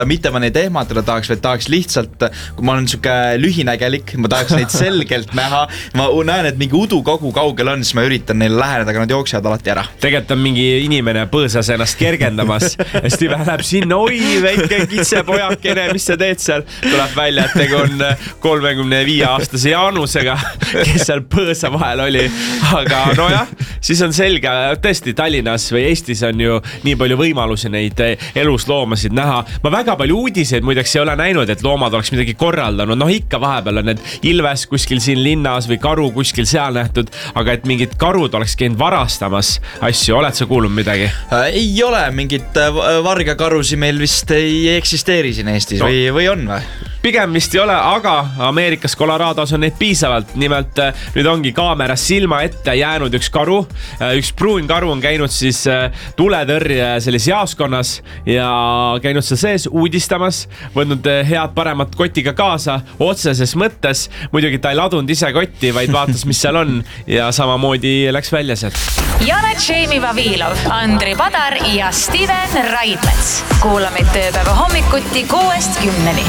Mitte ma neid ehmatada tahaks, vaid tahaks lihtsalt, kui ma olen siuke lühinägelik, ma tahaks neid selgelt näha. Ma näen, et mingi udu kogu kaugel on, siis ma üritan neile läheneda, aga nad jooksevad alati ära. Tegelikult on mingi inimene põõsas ennast kergendamas. Ja Steve läheb sinna, oi, väike kitsepojakene, mis sa teed seal? Tuleb välja, et tegu on 35-aastase Jaanusega, kes seal põõsa vahel oli. Aga nojah, siis on selge, tõesti Tallinnas või Eestis on ju nii palju võimalusi neid elusloomasid näha. Ma väga palju uudiseid muideks ei ole näinud, et loomad oleks midagi korraldanud. Noh, ikka vahepeal on need ilves kuskil siin linnas või karu kuskil seal nähtud, aga et mingid karud oleks käinud varastamas asju. Oled sa kuulnud midagi? Ei ole, mingit vargakarusi meil vist ei eksisteeri siin Eestis või on või? Pigem vist ei ole, aga Ameerikas Colorados on neid piisavalt. Nimelt nüüd ongi kaameras silma ette jäänud üks karu. Üks pruun karu on käinud siis tuletõrje selles jaoskonnas ja käinud seal sees uudistamas, võtnud head paremat kotiga kaasa otseses mõttes. Muidugi ta ei ladunud ise kotti, vaid vaatas, mis seal on ja samamoodi läks välja sealt. Janet Jamie Vavilov, Andri Padar ja Steven Raidmets. Kuulamid tööpäeva hommikuti 6-10.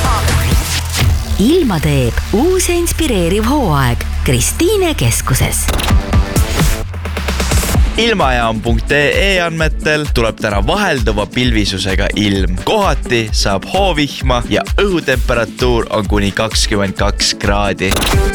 Ilma teeb uus ja inspireeriv hooaeg Kristiine keskuses. Ilmajaam.ee andmetel tuleb täna vahelduva pilvisusega ilm. Kohati saab hoovihma ja õhutemperatuur on kuni 22 kraadi.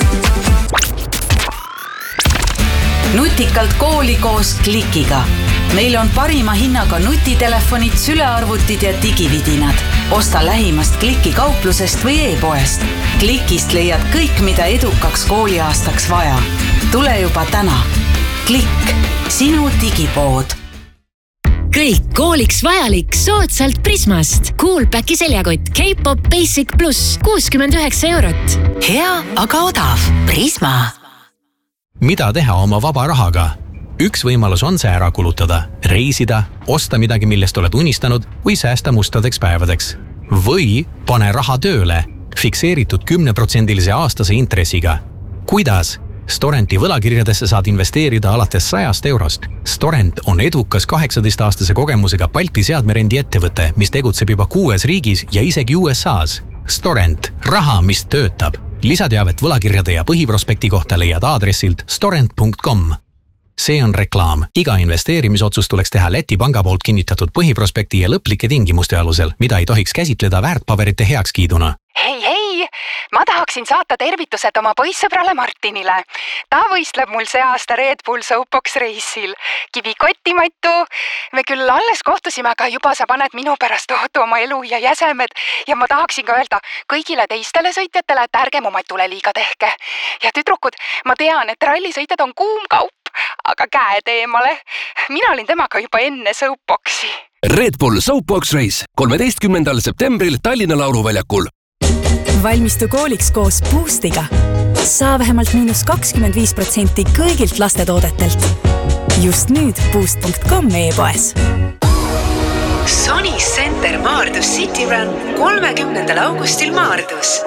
Nutikalt kooli koos Klikiga. Meil on parima hinnaga nutitelefonid, sülearvutid ja digividinad. Osta lähimast Kliki kauplusest või e-poest. Klikist leiad kõik, mida edukaks kooliaastaks vaja. Tule juba täna. Klikk, sinu digipood. Kõik kooliks vajalik soodsalt Prismast. Coolpacki seljakott K-Pop Basic Plus 69 €. Hea, aga odav. Prisma. Mida teha oma vaba rahaga? Üks võimalus on see ära kulutada, reisida, osta midagi, millest oled unistanud või säästa mustadeks päevadeks. Või pane raha tööle, fikseeritud 10% aastase intressiga. Kuidas? Storenti võlakirjadesse saad investeerida alates 100 €. Storent on edukas 18-aastase kogemusega Balti seadmerendi ettevõte, mis tegutseb juba 6 riigis ja isegi USAs. Storent, raha, mis töötab. Lisateavet võlakirjade ja põhiprospekti kohta leiad aadressilt storent.com. See on reklaam. Iga investeerimisotsus tuleks teha Läti panga poolt kinnitatud põhiprospekti ja lõplike tingimuste alusel, mida ei tohiks käsitleda väärtpaberite heakskiiduna. Hei, ma tahaksin saata tervitused oma poissõbrale Martinile. Ta võistleb mul see aasta Red Bull Soapbox reisil. Kivikottimattu. Me küll alles kohtusime, aga juba sa paned minu pärast tohutu oma elu ja jäsemed. Ja ma tahaksin ka öelda kõigile teistele sõitjatele, et ärgem oma tule liiga tehke. Ja tüdrukud, ma tean, et rallisõitjad on kuum kaup, aga käed eemale. Mina olin temaga juba enne Soapboxi. Red Bull Soapbox Race 13. septembril Tallinna Lauluväljakul. Valmistu kooliks koos Boostiga. Saa vähemalt -25% kõigilt lastetoodetelt. Just nüüd Boost.com e-poes. Sony Center Maardus City Run 30. augustil Maardus.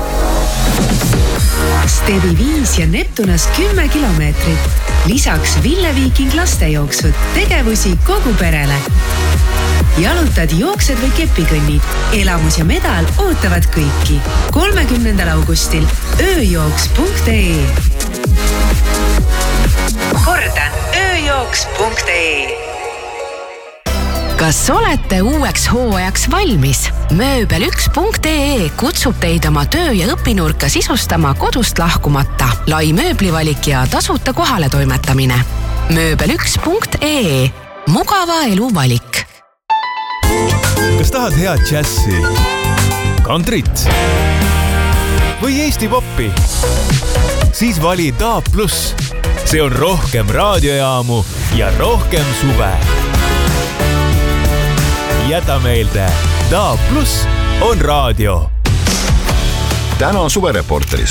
Stevi 5 ja Neptunas 10 kilomeetrit. Lisaks Ville Viiking lastejooksud, tegevusi kogu perele. Jalutad, jooksed või kepikõnnid. Elamus ja medal ootavad kõiki. 30. augustil ööjooks.ee. Kordan, ööjooks.ee. Kas olete uueks hooajaks valmis? Mööbel1.ee kutsub teid oma töö- ja õpinurka sisustama kodust lahkumata. Lai mööblivalik ja tasuta kohale toimetamine. Mööbel1.ee. Mugava elu valik. Kas tahad head džässi, kantrit või Eesti poppi? Siis vali DAB+. See on rohkem raadiojaamu ja rohkem suve. Jäta meelde, DAB+ on raadio. Täna suvereporteris.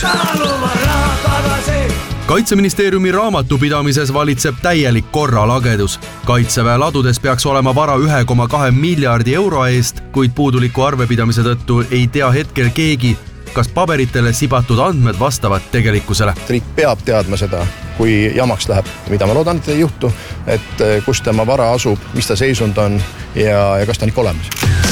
Kaitseministeeriumi raamatupidamises valitseb täielik korralagedus. Kaitseväe ladudes peaks olema vara 1,2 miljardi euro eest, kuid puuduliku arvepidamise tõttu ei tea hetkel keegi, kas paberitele sibatud andmed vastavad tegelikkusele. Riik peab teadma seda, kui jamaks läheb, mida ma loodan, et ei juhtu, et kus tema vara asub, mis ta seisund on ja kas ta on ikka olemas.